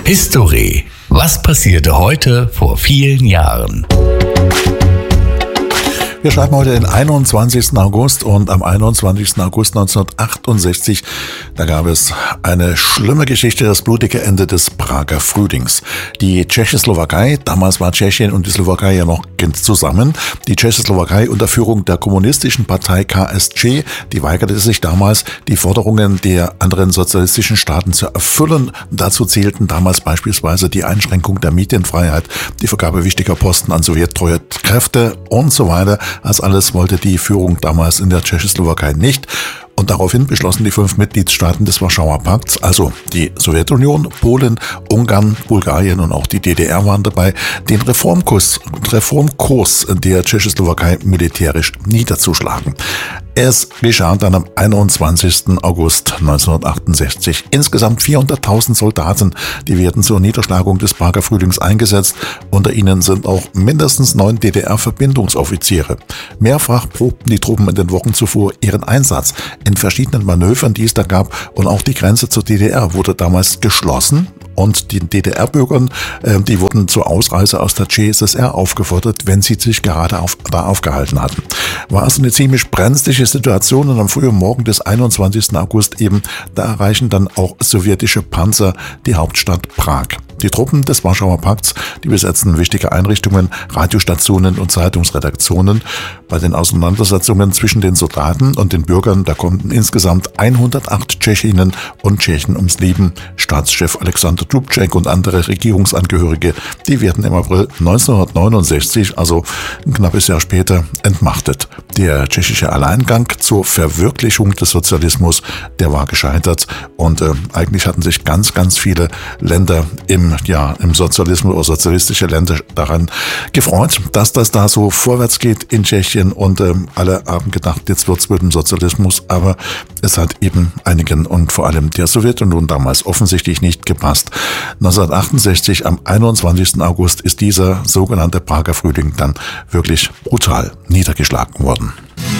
History. Was passierte heute vor vielen Jahren? Wir schreiben heute den 21. August und am 21. August 1968, da gab es eine schlimme Geschichte, das blutige Ende des Prager Frühlings. Die Tschechoslowakei, damals war Tschechien und die Slowakei ja noch zusammen, die Tschechoslowakei unter Führung der kommunistischen Partei KSČ, die weigerte sich damals, die Forderungen der anderen sozialistischen Staaten zu erfüllen. Dazu zählten damals beispielsweise die Einschränkung der Medienfreiheit, die Vergabe wichtiger Posten an sowjettreue Kräfte und so weiter. Das alles wollte die Führung damals in der Tschechoslowakei nicht. Und daraufhin beschlossen die 5 Mitgliedstaaten des Warschauer Pakts, also die Sowjetunion, Polen, Ungarn, Bulgarien und auch die DDR waren dabei, den Reformkurs der Tschechoslowakei militärisch niederzuschlagen. Es geschah dann am 21. August 1968. Insgesamt 400.000 Soldaten, die werden zur Niederschlagung des Prager Frühlings eingesetzt. Unter ihnen sind auch mindestens 9 DDR-Verbindungsoffiziere. Mehrfach probten die Truppen in den Wochen zuvor ihren Einsatz in verschiedenen Manövern, die es da gab. Und auch die Grenze zur DDR wurde damals geschlossen. Und die DDR-Bürger, die wurden zur Ausreise aus der CSSR aufgefordert, wenn sie sich gerade da aufgehalten hatten. War also eine ziemlich brenzliche Situation und am frühen Morgen des 21. August eben, da erreichen dann auch sowjetische Panzer die Hauptstadt Prag. Die Truppen des Warschauer Pakts, die besetzten wichtige Einrichtungen, Radiostationen und Zeitungsredaktionen. Bei den Auseinandersetzungen zwischen den Soldaten und den Bürgern, da konnten insgesamt 108 Tschechinnen und Tschechen ums Leben. Staatschef Alexander Dubček und andere Regierungsangehörige, die werden im April 1969, also ein knappes Jahr später, entmachtet. Der tschechische Alleingang zur Verwirklichung des Sozialismus, der war gescheitert und eigentlich hatten sich ganz viele Länder im Sozialismus oder sozialistische Länder daran gefreut, dass das da so vorwärts geht in Tschechien und alle haben gedacht, jetzt wird's mit dem Sozialismus, aber es hat eben einigen und vor allem der Sowjetunion damals offensichtlich nicht gepasst. 1968, am 21. August, ist dieser sogenannte Prager Frühling dann wirklich brutal niedergeschlagen worden.